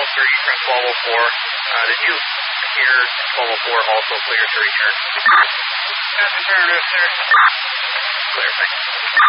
sir, you from 1204. Did you hear 1204 also clear to return? That's affirmative, sir. Clear, thanks.